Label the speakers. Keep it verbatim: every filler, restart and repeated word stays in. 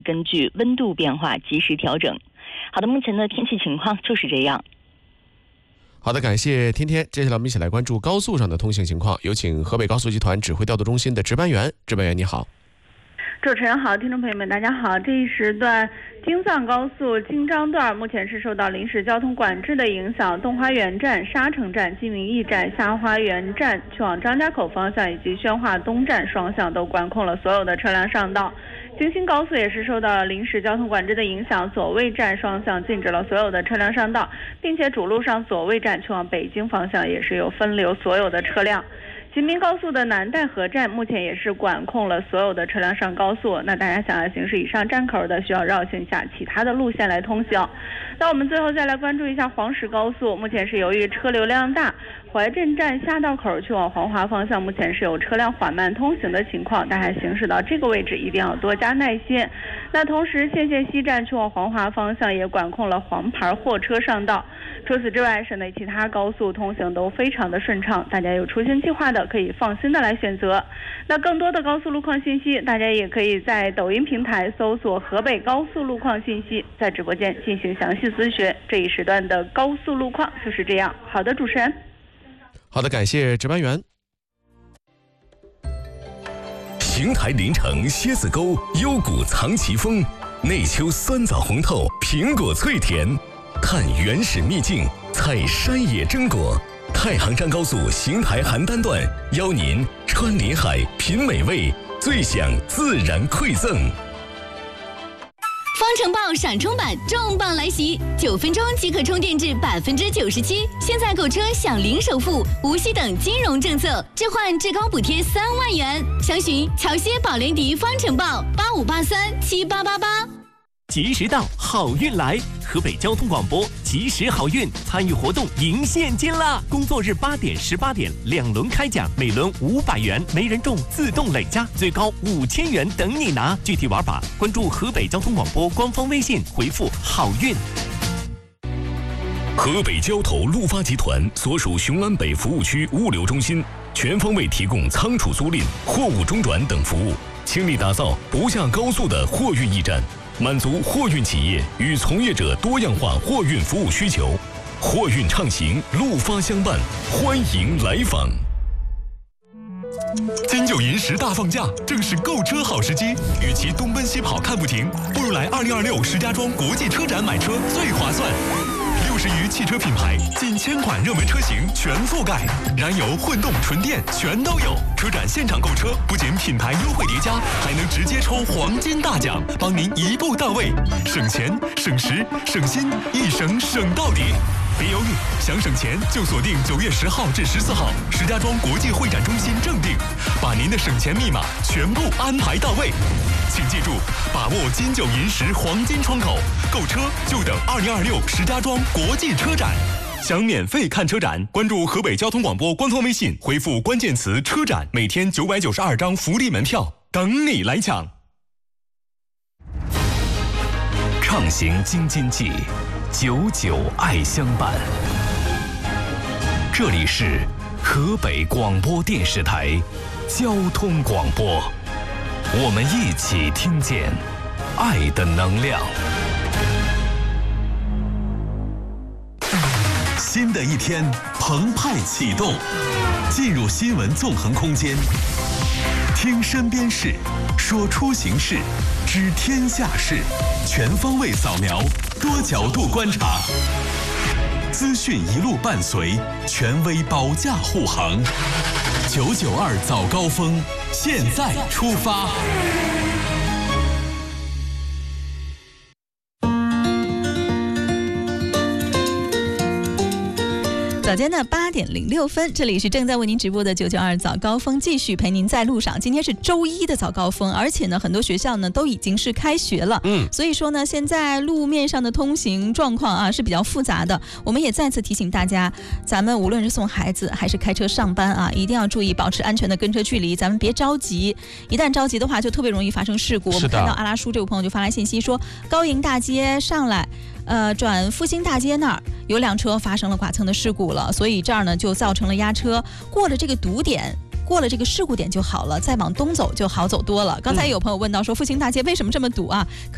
Speaker 1: 根据温度变化及时调整。好的，目前的天气情况就是这样。
Speaker 2: 好的，感谢天天。接下来我们一起来关注高速上的通行情况，有请河北高速集团指挥调度中心的值班员。值班员你好。
Speaker 3: 主持人好，听众朋友们大家好。这一时段京藏高速京张段目前是受到临时交通管制的影响，东花园站、沙城站、金明驿站、下花园站去往张家口方向以及宣化东站双向都管控了所有的车辆上道。京新高速也是受到临时交通管制的影响，左卫站双向禁止了所有的车辆上道，并且主路上左卫站去往北京方向也是有分流所有的车辆。秦滨高速的南戴河站目前也是管控了所有的车辆上高速，那大家想要行驶以上站口的，需要绕行一下其他的路线来通行。那我们最后再来关注一下黄石高速，目前是由于车流量大，怀镇站下道口去往黄华方向目前是有车辆缓慢通行的情况，大家行驶到这个位置一定要多加耐心。那同时县县西站去往黄华方向也管控了黄牌货车上道。除此之外，省内其他高速通行都非常的顺畅，大家有出行计划的可以放心的来选择。那更多的高速路况信息，大家也可以在抖音平台搜索河北高速路况信息，在直播间进行详细咨询。这一时段的高速路况就是这样。好的，主持人。
Speaker 2: 好的，感谢值班员。
Speaker 4: 邢台临城蝎子沟幽谷藏奇峰，内丘酸枣红透，苹果脆甜。探原始秘境，采山野榛果。太行山高速邢台邯郸段，邀您穿林海，品美味，最享自然馈赠。
Speaker 5: 方程豹闪充版重磅来袭，九分钟即可充电至百分之九十七。现在购车享零首付、无息等金融政策，置换至高补贴三万元。详询桥歇宝莲迪方程豹八五八三七八八八。
Speaker 6: 及时到，好运来！河北交通广播及时好运参与活动赢现金啦！工作日八点、十八点两轮开奖，每轮五百元，没人中自动累加，最高五千元等你拿。具体玩法关注河北交通广播官方微信，回复好运。
Speaker 4: 河北交投陆发集团所属雄安北服务区物流中心，全方位提供仓储租赁、货物中转等服务，倾力打造不下高速的货运驿站。满足货运企业与从业者多样化货运服务需求，货运畅行，陆发相伴，欢迎来访。金九银十大放假，正是购车好时机。与其东奔西跑看不停，不如来二零二六石家庄国际车展买车最划算。六十余汽车品牌，近千款热门车型全覆盖，燃油、混动、纯电全都有。车展现场购车，不仅品牌优惠叠加，还能直接抽黄金大奖，帮您一步到位，省钱、省时、省心，一省省到底。别犹豫，想省钱就锁定九月十号至十四号石家庄国际会展中心正定，把您的省钱密码全部安排到位。请记住，把握金九银十黄金窗口，购车就等二零二六石家庄国际车展。想免费看车展，关注河北交通广播官方微信，回复关键词车展，每天九百九十二张福利门票等你来抢。畅行京津冀，久久爱相伴。这里是河北广播电视台交通广播，我们一起听见爱的能量。新的一天澎湃启动，进入新闻纵横空间，听身边事，说出行事，知天下事，全方位扫描，多角度观察，资讯一路伴随，权威保驾护航。九九二早高峰，现在出发。
Speaker 7: 早间的八点零六分，这里是正在为您直播的九九二早高峰，继续陪您在路上。今天是周一的早高峰，而且呢，很多学校呢都已经是开学了，嗯，所以说呢，现在路面上的通行状况啊是比较复杂的。我们也再次提醒大家，咱们无论是送孩子还是开车上班啊，一定要注意保持安全的跟车距离，咱们别着急，一旦着急的话，就特别容易发生事故。我们看到阿拉叔这位朋友就发来信息说，高营大街上来。呃，转复兴大街那儿有辆车发生了剐蹭的事故了，所以这儿呢就造成了压车。过了这个堵点，过了这个事故点就好了，再往东走就好走多了。刚才有朋友问到说，复兴大街为什么这么堵啊？可